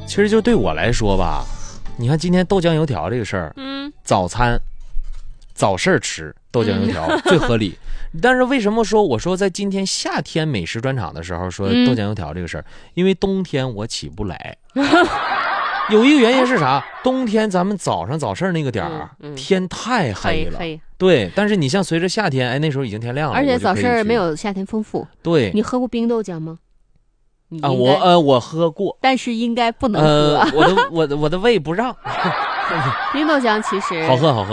其实就对我来说吧，你看今天豆浆油条这个事儿，早餐早市吃豆浆油条最合理。但是为什么说我说在今天夏天美食专场的时候说豆浆油条这个事儿？因为冬天我起不来。有一个原因是啥？冬天咱们早上早市那个点儿，天太黑了。对，但是你像随着夏天，哎，那时候已经天亮了， 而且早市没有夏天丰富。 对， 你喝过冰豆浆吗？ 啊，我喝过， 但是应该不能喝。 我的胃不让。 冰豆浆其实好喝。